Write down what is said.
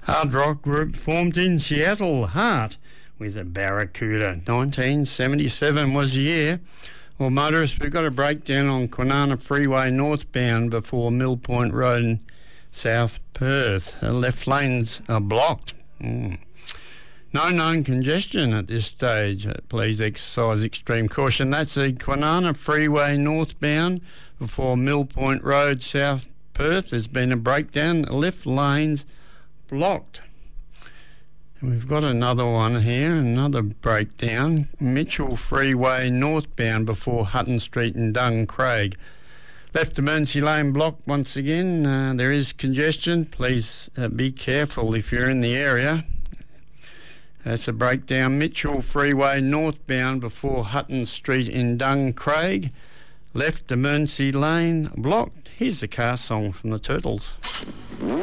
Hard rock group formed in Seattle, Heart, with a Barracuda. 1977 was the year. Well, motorists, we've got a breakdown on Kwinana Freeway northbound before Mill Point Road in South Perth. The left lanes are blocked. No known congestion at this stage. Please exercise extreme caution. That's the Kwinana Freeway northbound before Mill Point Road, South Perth. There's been a breakdown. The left lanes blocked. And we've got another one here, another breakdown. Mitchell Freeway northbound before Hutton Street in Duncraig. Left emergency lane blocked once again. There is congestion. Please be careful if you're in the area. That's a breakdown. Mitchell Freeway northbound before Hutton Street in Duncraig. Left emergency lane blocked. Here's the car song from the Turtles.